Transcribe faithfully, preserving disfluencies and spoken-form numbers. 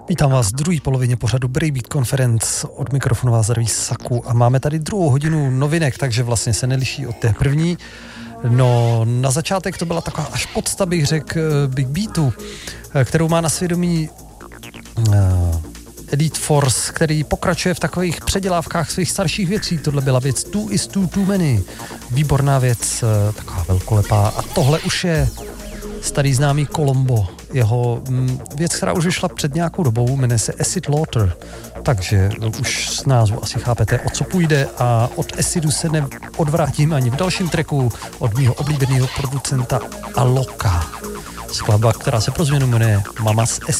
Vítám vás v druhé polovině pořadu Breakbeat Conference, od mikrofonu vás zdraví Saku a máme tady druhou hodinu novinek, takže vlastně se neliší od té první. No, na začátek to byla taková až podsta, bych řekl, Big Beatu, kterou má na svědomí uh, Elite Force, který pokračuje v takových předělávkách svých starších věcí. Tohle byla věc Two is Too Too Many. Výborná věc, taková velkolepá. A tohle už je starý známý Colombo. Jeho mm, věc, která už vyšla před nějakou dobou, jmenuje se Acid Laughter. Takže už z názvu asi chápete, o co půjde, a od Acidu se neodvrátím ani v dalším tracku od mýho oblíbeného producenta Aloka. Skladba, která se pro změnu jmenuje Mama's Acid.